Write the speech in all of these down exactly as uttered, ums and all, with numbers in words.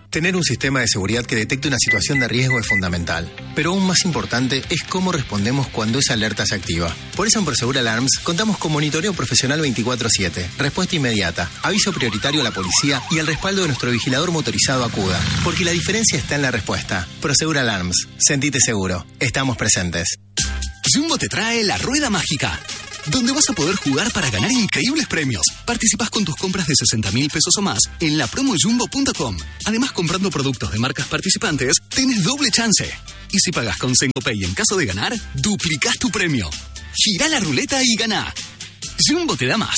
Tener un sistema de seguridad que detecte una situación de riesgo es fundamental, pero aún más importante es cómo respondemos cuando esa alerta se activa. Por eso en Prosegur Alarms contamos con monitoreo profesional veinticuatro siete, respuesta inmediata, aviso prioritario a la policía y el respaldo de nuestro vigilador motorizado Acuda. Porque la diferencia está en la respuesta. Prosegur Alarms. Sentite seguro. Estamos presentes. Jumbo te trae la rueda mágica, donde vas a poder jugar para ganar increíbles premios. Participás con tus compras de sesenta mil pesos o más en la promo jumbo punto com. Además, comprando productos de marcas participantes, tenés doble chance. Y si pagás con Sencopay en caso de ganar, duplicás tu premio. Girá la ruleta y ganá. Jumbo te da más.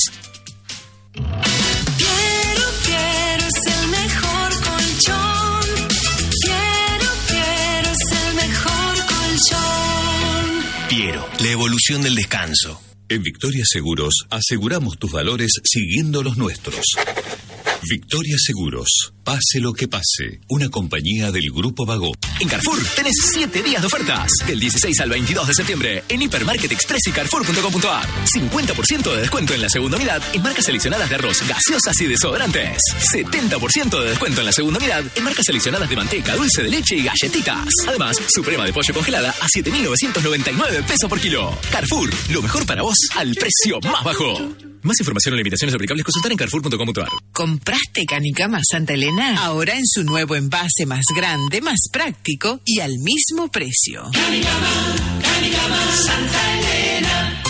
Quiero, quiero, es el mejor colchón. Quiero, quiero, es el mejor colchón. Piero, la evolución del descanso. En Victoria Seguros aseguramos tus valores siguiendo los nuestros. Victoria Seguros, pase lo que pase, una compañía del Grupo Vago. En Carrefour tenés siete días de ofertas. Del dieciséis al veintidós de septiembre en Hipermarket Express y Carrefour punto com punto a r. cincuenta por ciento de descuento en la segunda unidad en marcas seleccionadas de arroz, gaseosas y desodorantes. setenta por ciento de descuento en la segunda unidad en marcas seleccionadas de manteca, dulce de leche y galletitas. Además, suprema de pollo congelada a siete mil novecientos noventa y nueve pesos por kilo. Carrefour, lo mejor para vos al precio más bajo. Más información o limitaciones aplicables consultar en carrefour punto com punto a r. ¿Compraste Canicama Santa Elena? Ahora en su nuevo envase más grande, más práctico y al mismo precio. Canicama, Canicama Santa Elena.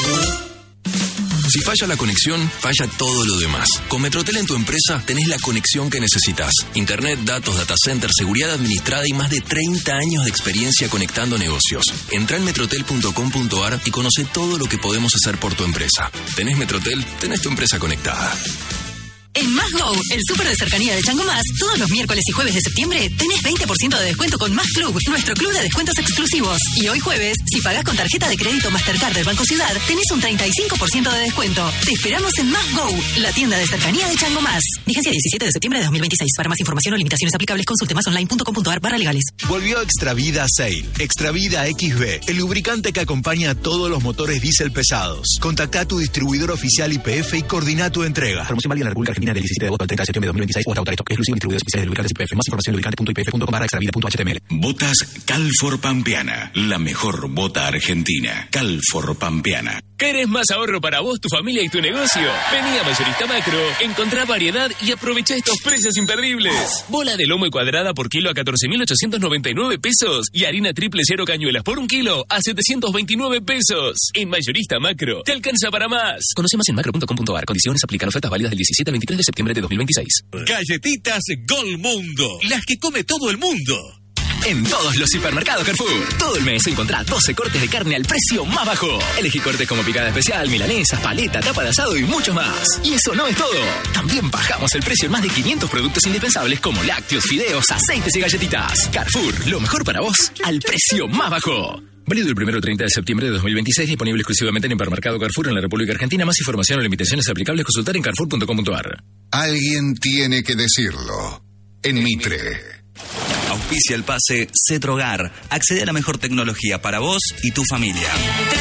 Si falla la conexión, falla todo lo demás. Con Metrotel en tu empresa tenés la conexión que necesitas. Internet, datos, data center, seguridad administrada y más de treinta años de experiencia conectando negocios. Entrá en metrotel punto com punto a r y conoce todo lo que podemos hacer por tu empresa. ¿Tenés Metrotel? Tenés tu empresa conectada. En Más Go, el súper de cercanía de Chango Más, todos los miércoles y jueves de septiembre tenés veinte por ciento de descuento con Más Club, nuestro club de descuentos exclusivos. Y hoy jueves, si pagás con tarjeta de crédito Mastercard del Banco Ciudad, tenés un treinta y cinco por ciento de descuento. Te esperamos en Más Go, la tienda de cercanía de Chango Más. Vigencia diecisiete de septiembre de dos mil veintiséis. Para más información o limitaciones aplicables, consulte más online punto com punto a r barra legales. Volvió Extravida Sail. Extravida X B, el lubricante que acompaña a todos los motores diésel pesados. Contactá a tu distribuidor oficial Y P F y coordina tu entrega. Promoción válida en la República Argentina del diecisiete de agosto al treinta de septiembre de dos mil veintiséis o hasta Autoresto. Exclusivo distribuidores oficiales de lubricantes Y P F. Más información en lubricante punto i p f punto com barra extravida punto h t m l. Botas Calfor Pampeana, la mejor bota argentina. Calfor Pampeana. ¿Querés más ahorro para vos, tu familia y tu negocio? Vení a Mayorista Macro, encontrá variedad y aprovecha estos precios imperdibles. Bola de lomo y cuadrada por kilo a catorce mil ochocientos noventa y nueve pesos y harina triple cero cañuelas por un kilo a setecientos veintinueve pesos. En Mayorista Macro, te alcanza para más. Conoce más en macro punto com punto a r. Condiciones aplican. Ofertas válidas del diecisiete al veintitrés de septiembre de dos mil veintiséis. Galletitas Golmundo, las que come todo el mundo. En todos los hipermercados Carrefour, todo el mes encontrá doce cortes de carne al precio más bajo. Elegí cortes como picada especial, milanesas, paleta, tapa de asado y mucho más. Y eso no es todo. También bajamos el precio en más de quinientos productos indispensables como lácteos, fideos, aceites y galletitas. Carrefour, lo mejor para vos al precio más bajo. Válido el primero al treinta de septiembre de dos mil veintiséis, disponible exclusivamente en Hipermercado Carrefour en la República Argentina. Más información o limitaciones aplicables consultar en carrefour punto com punto a r. Alguien tiene que decirlo. En Mitre. Auspicia el pase Cetrogar. Accede a la mejor tecnología para vos y tu familia.